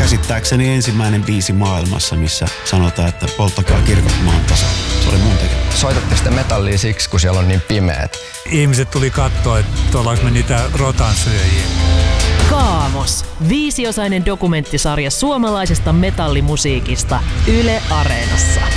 käsittääkseni ensimmäinen biisi maailmassa, missä sanotaan, että polttakaa kirkot maan tasalla. Se oli mun tekemä. Soitatte sitä metallia siksi, kun siellä on niin pimeät? Ihmiset tuli katsoa, että ollaanko me niitä rotansyöjiä. Kaamos. 5-osainen dokumenttisarja suomalaisesta metallimusiikista Yle Areenassa.